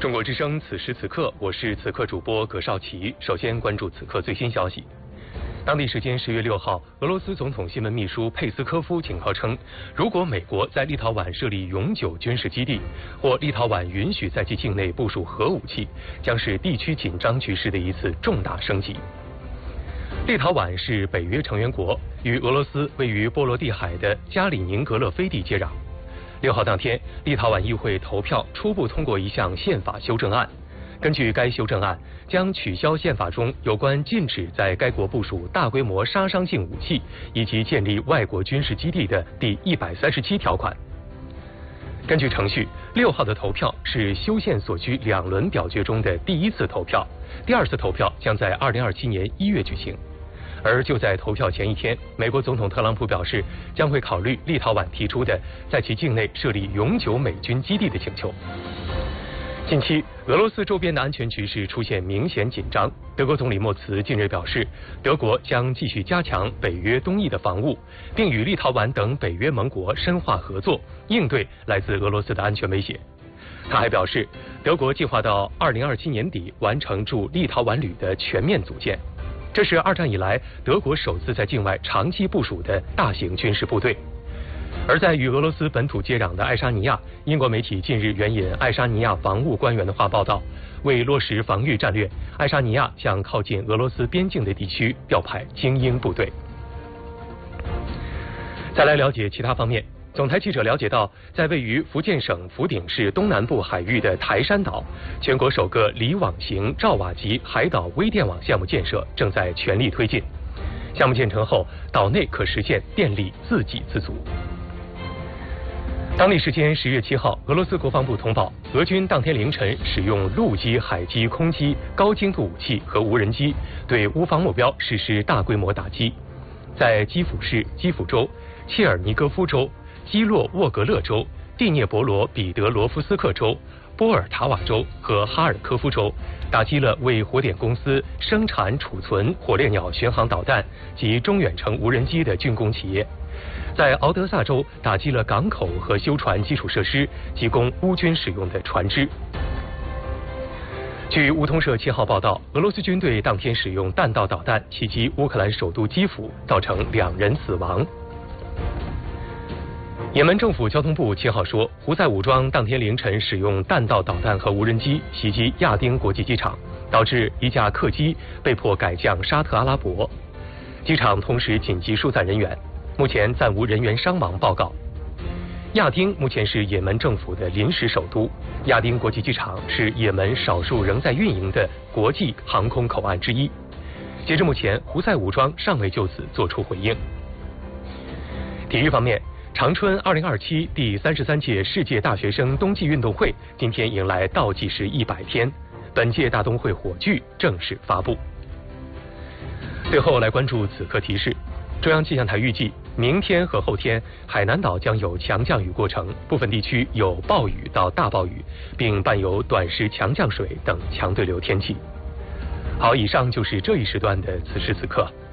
中国之声，此时此刻，我是此刻主播葛少奇。首先关注此刻最新消息。当地时间10月6号，俄罗斯总统新闻秘书佩斯科夫警告称，如果美国在立陶宛设立永久军事基地，或立陶宛允许在其境内部署核武器，将是地区紧张局势的一次重大升级。立陶宛是北约成员国，与俄罗斯位于波罗的海的加里宁格勒飞地接壤。6号当天，立陶宛议会投票初步通过一项宪法修正案。根据该修正案，将取消宪法中有关禁止在该国部署大规模杀伤性武器以及建立外国军事基地的第137条款。根据程序，6号的投票是修宪所需2轮表决中的第1次投票，第2次投票将在2027年1月举行。而就在投票前一天，美国总统特朗普表示将会考虑立陶宛提出的在其境内设立永久美军基地的请求。近期，俄罗斯周边的安全局势出现明显紧张。德国总理默茨近日表示，德国将继续加强北约东翼的防务，并与立陶宛等北约盟国深化合作，应对来自俄罗斯的安全威胁。他还表示，德国计划到2027年底完成驻立陶宛旅的全面组建。这是2战以来德国首次在境外长期部署的大型军事部队。而在与俄罗斯本土接壤的爱沙尼亚，英国媒体近日援引爱沙尼亚防务官员的话报道，为落实防御战略，爱沙尼亚向靠近俄罗斯边境的地区调派精英部队。再来了解其他方面。总台记者了解到，在位于福建省福鼎市东南部海域的台山岛，全国首个离网型兆瓦级海岛微电网项目建设正在全力推进。项目建成后，岛内可实现电力自给自足。当地时间10月7号，俄罗斯国防部通报，俄军当天凌晨使用陆基、海基、空基、高精度武器和无人机对乌方目标实施大规模打击。在基辅市基辅州、切尔尼戈夫州、基洛沃格勒州、蒂涅博罗彼得罗夫斯克州、波尔塔瓦州和哈尔科夫州，打击了为火点公司生产储存火烈鸟巡航导弹及中远程无人机的军工企业。在敖德萨州打击了港口和修船基础设施及供乌军使用的船只。据乌通社7号报道，俄罗斯军队当天使用弹道导弹袭击乌克兰首都基辅，造成2人死亡。也门政府交通部7号说，胡塞武装当天凌晨使用弹道导弹和无人机袭击亚丁国际机场，导致一架客机被迫改降沙特阿拉伯。机场同时紧急疏散人员，目前暂无人员伤亡报告。亚丁目前是也门政府的临时首都，亚丁国际机场是也门少数仍在运营的国际航空口岸之一。截至目前，胡塞武装尚未就此作出回应。体育方面，长春2027第33届世界大学生冬季运动会今天迎来倒计时100天，本届大冬会火炬正式发布。最后来关注此刻提示，中央气象台预计明天和后天海南岛将有强降雨过程，部分地区有暴雨到大暴雨，并伴有短时强降水等强对流天气。好，以上就是这一时段的此时此刻。